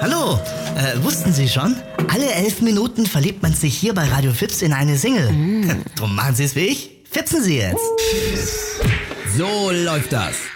Hallo, wussten Sie schon? Alle 11 Minuten verliebt man sich hier bei Radio Fips in eine Single. Drum machen Sie es wie ich. Fipsen Sie jetzt. So läuft das.